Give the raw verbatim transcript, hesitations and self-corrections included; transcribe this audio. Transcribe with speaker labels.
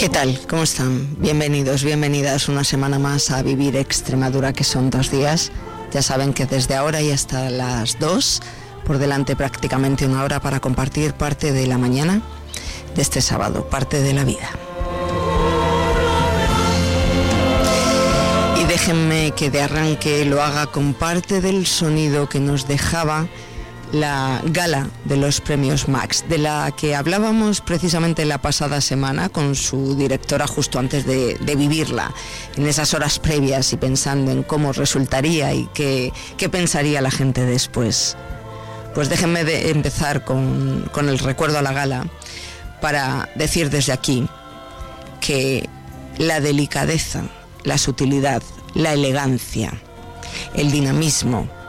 Speaker 1: ¿Qué tal? ¿Cómo están? Bienvenidos, bienvenidas una semana más a Vivir Extremadura, que son dos días. Ya saben que desde ahora y hasta las dos, por delante prácticamente una hora para compartir parte de la mañana de este sábado, parte de la vida. Y déjenme que de arranque lo haga con parte del sonido que nos dejaba la gala de los premios Max, de la que hablábamos precisamente la pasada semana con su directora justo antes de, de vivirla, en esas horas previas y pensando en cómo resultaría y qué, qué pensaría la gente después. Pues déjenme de empezar con, con el recuerdo a la gala para decir desde aquí que la delicadeza, la sutilidad, la elegancia, el dinamismo,